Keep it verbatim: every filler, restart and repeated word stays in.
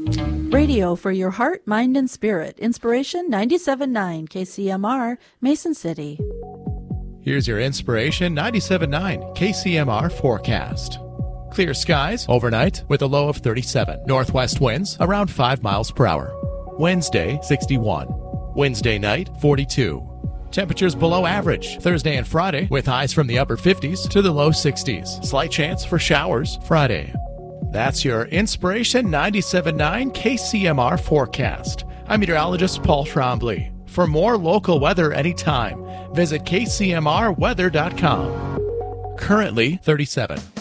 Radio for your heart, mind, and spirit. Inspiration ninety-seven point nine K C M R, Mason City. Here's your Inspiration ninety-seven point nine K C M R forecast. Clear skies overnight with a low of thirty-seven. Northwest winds around five miles per hour. Wednesday, sixty-one. Wednesday night, forty-two. Temperatures below average Thursday and Friday with highs from the upper fifties to the low sixties. Slight chance for showers Friday. That's your Inspiration ninety-seven point nine K C M R forecast. I'm meteorologist Paul Trombley. For more local weather anytime, visit K C M R weather dot com. Currently thirty-seven.